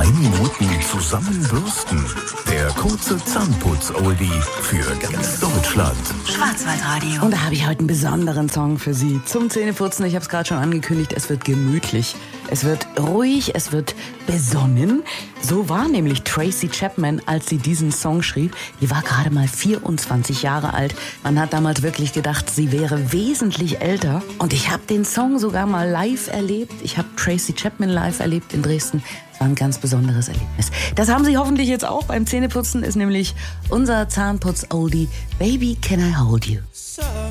3 Minuten zusammenbürsten. Der kurze Zahnputz-Oldie für ganz Deutschland. Schwarzwaldradio. Und da habe ich heute einen besonderen Song für Sie zum Zähneputzen. Ich habe es gerade schon angekündigt, es wird gemütlich, es wird ruhig, es wird besonnen. So war nämlich Tracy Chapman, als sie diesen Song schrieb. Die war gerade mal 24 Jahre alt. Man hat damals wirklich gedacht, sie wäre wesentlich älter. Und ich habe den Song sogar mal live erlebt. Ich habe Tracy Chapman live erlebt in Dresden. Es war ein ganz besonderes Erlebnis. Das haben Sie hoffentlich jetzt auch beim Zähneputzen. Ist nämlich unser Zahnputz-Oldie Baby Can I Hold You.